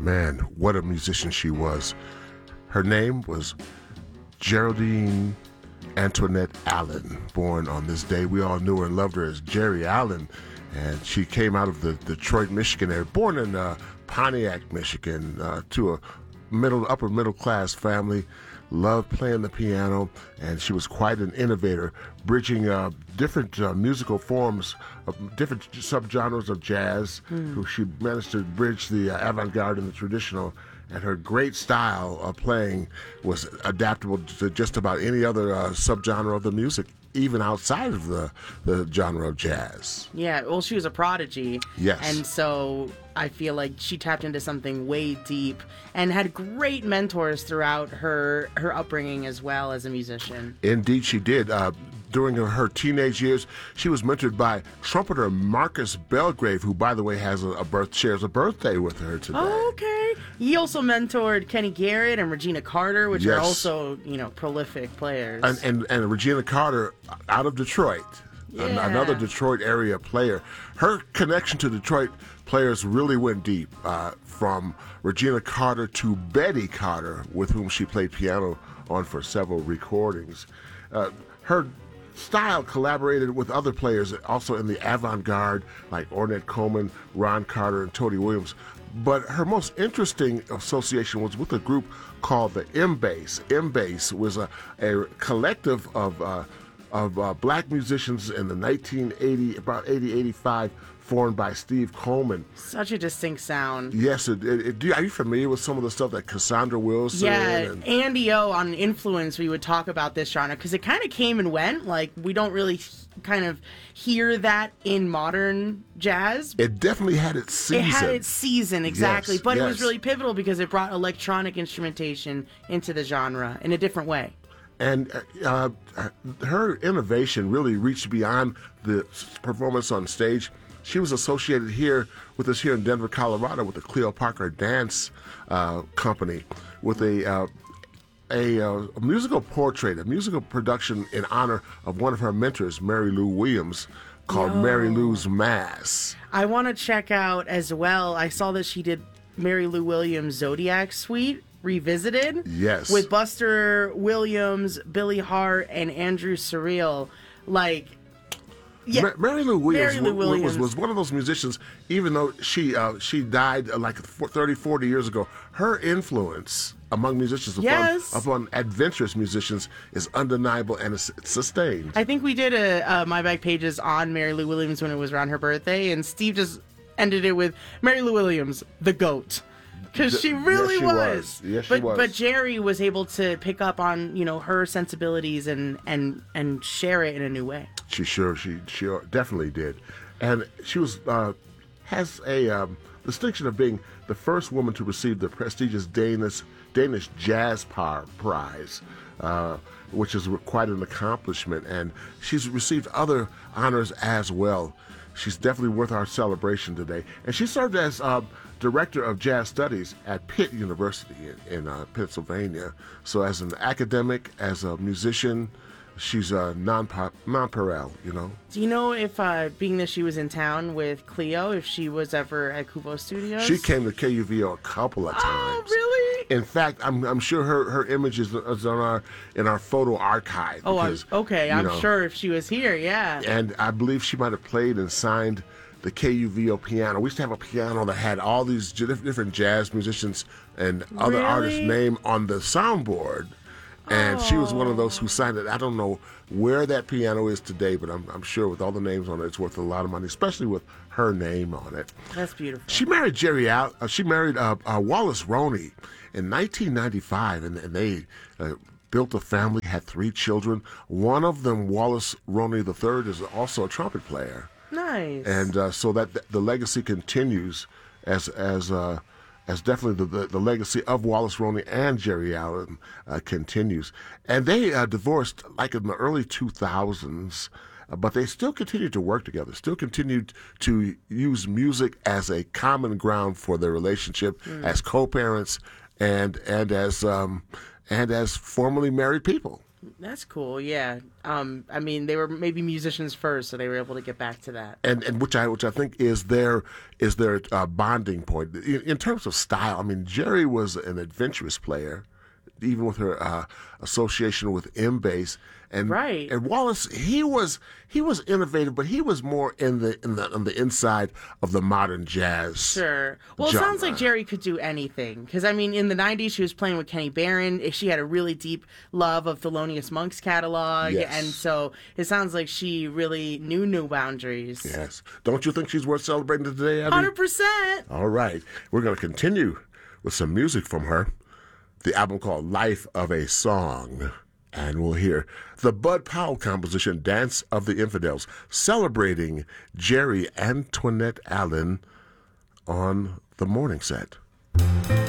Man, what a musician she was. Her name was Geraldine Antoinette Allen, born on this day. We all knew her and loved her as Geri Allen, and she came out of the Detroit, Michigan area, born in Pontiac, Michigan, to a upper middle class family. Loved playing the piano, and she was quite an innovator, bridging different musical forms, different subgenres of jazz. Who she managed to bridge the avant-garde and the traditional. And her great style of playing was adaptable to just about any other subgenre of the music, even outside of the genre of jazz. Yeah, well, she was a prodigy. Yes. And so I feel like she tapped into something way deep and had great mentors throughout her upbringing as well as a musician. Indeed, she did. During her teenage years, she was mentored by trumpeter Marcus Belgrave, who, by the way, shares a birthday with her today. Oh, okay. He also mentored Kenny Garrett and Regina Carter, which are also, prolific players. And Regina Carter, out of Detroit, another Detroit area player. Her connection to Detroit players really went deep, from Regina Carter to Betty Carter, with whom she played piano on for several recordings. Her style collaborated with other players also in the avant-garde like Ornette Coleman, Ron Carter, and Tony Williams. But her most interesting association was with a group called the M-Bass. M-Bass was a collective of black musicians in the 1985, formed by Steve Coleman. Such a distinct sound. Yes. Are you familiar with some of the stuff that Cassandra Wilson? Yeah, Andy O on Influence, we would talk about this genre because it kind of came and went. Like, we don't really kind of hear that in modern jazz. It definitely had its season. It had its season, exactly. Yes, but it was really pivotal because it brought electronic instrumentation into the genre in a different way. And her innovation really reached beyond the performance on stage. She was associated with us here in Denver, Colorado, with the Cleo Parker Dance Company, with a musical portrait, a musical production in honor of one of her mentors, Mary Lou Williams, called Mary Lou's Mass. I want to check out as well. I saw that she did Mary Lou Williams' Zodiac Suite Revisited. Yes. With Buster Williams, Billy Hart, and Andrew Surreal. Yeah, Mary Lou Williams was one of those musicians, even though she died like 30, 40 years ago, her influence among musicians upon adventurous musicians is undeniable and it's sustained. I think we did a My Back Pages on Mary Lou Williams when it was around her birthday, and Steve just ended it with Mary Lou Williams, the GOAT. Because she really was. Yes, she was. But Geri was able to pick up on, her sensibilities and share it in a new way. She definitely did. And she has a distinction of being the first woman to receive the prestigious Danish Jazz Prize, which is quite an accomplishment. And she's received other honors as well. She's definitely worth our celebration today. And she served as Director of Jazz Studies at Pitt University in Pennsylvania. So as an academic, as a musician, she's a nonpareil, Do you know if, being that she was in town with Cleo, if she was ever at Kubo Studios? She came to KUVO a couple of times. Oh, really? In fact, I'm sure her image is in our photo archive. Because, I'm sure if she was here, yeah. And I believe she might have played and signed the KUVO piano. We used to have a piano that had all these different jazz musicians and other artists' name on the soundboard. And she was one of those who signed it. I don't know where that piano is today, but I'm sure with all the names on it, it's worth a lot of money, especially with her name on it. That's beautiful. She married Wallace Roney in 1995, and they built a family, had 3 children. One of them, Wallace Roney III, is also a trumpet player. Nice. And so that the legacy continues as definitely the legacy of Wallace Roney and Geri Allen continues. And they divorced like in the early 2000s, but they still continued to work together, still continued to use music as a common ground for their relationship as co-parents and as formerly married people. That's cool. Yeah. I mean, they were maybe musicians first, so they were able to get back to that. And which I think is their bonding point in terms of style. I mean, Jerry was an adventurous player, even with her association with M-Bass. And Right. and Wallace, he was innovative, but he was more on the inside of the modern jazz. Sure. Well, it sounds like Jerry could do anything. Because, I mean, in the 90s, she was playing with Kenny Barron. She had a really deep love of Thelonious Monk's catalog. Yes. And so it sounds like she really knew new boundaries. Yes. Don't you think she's worth celebrating today, Abby? 100%. All right. We're going to continue with some music from her. The album called Life of a Song. And we'll hear the Bud Powell composition, Dance of the Infidels, celebrating Jerry Antoinette Allen on the morning set.